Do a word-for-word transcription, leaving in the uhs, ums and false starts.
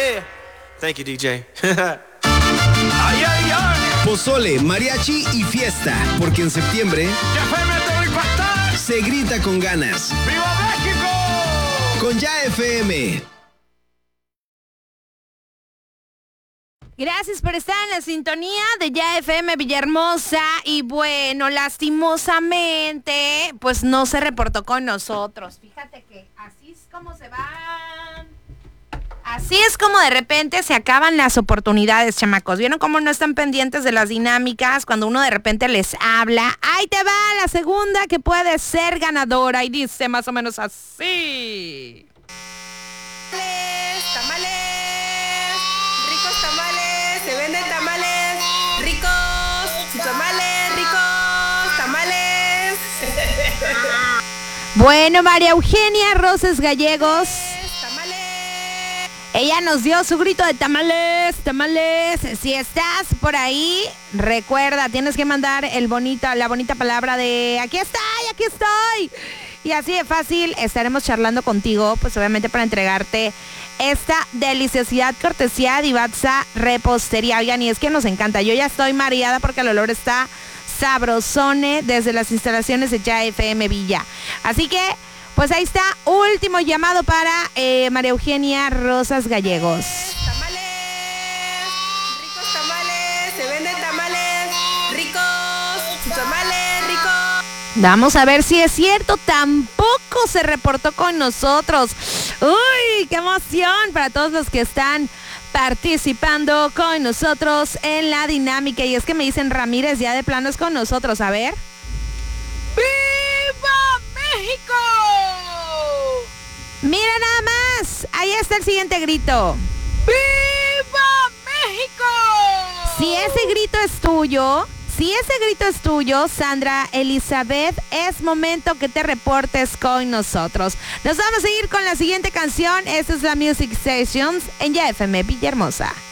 tamales. Thank you, D J. Ay, ay, ay. Pozole, mariachi y fiesta, porque en septiembre Ya F M te voy a pastar. se grita con ganas. ¡Viva México! Con Ya F M. Gracias por estar en la sintonía de Ya F M Villahermosa. Y bueno, lastimosamente, pues no se reportó con nosotros. Fíjate que así es como se van. Así es como de repente se acaban las oportunidades, chamacos. ¿Vieron cómo no están pendientes de las dinámicas? Cuando uno de repente les habla, ahí te va la segunda que puede ser ganadora. Y dice más o menos así. Tamales, tamales, ricos tamales, se venden tamales, ricos, tamales, ricos, tamales. Bueno, María Eugenia Rosas Gallegos, Tamales. ella nos dio su grito de tamales, tamales. Si estás por ahí, recuerda, tienes que mandar el bonita, la bonita palabra de aquí estoy, aquí estoy. Y así de fácil estaremos charlando contigo, pues obviamente para entregarte esta deliciosidad cortesía de Divatsa Repostería. Oigan, y es que nos encanta. Yo ya estoy mareada porque el olor está sabrosone desde las instalaciones de Ya F M Villa. Así que, pues ahí está, último llamado para eh, María Eugenia Rosas Gallegos. Tamales, ricos tamales, se venden tamales, ricos, tamales, ricos. Vamos a ver si es cierto, tampoco se reportó con nosotros. ¡Uy, qué emoción para todos los que están participando con nosotros en la dinámica! Y es que me dicen Ramírez, ya de plano es con nosotros, a ver. ¡Viva México! Mira nada más, ahí está el siguiente grito. ¡Viva México! Si ese grito es tuyo, si ese grito es tuyo, Sandra Elizabeth, es momento que te reportes con nosotros. Nos vamos a ir con la siguiente canción. Esta es la Music Sessions en Ya F M Villahermosa.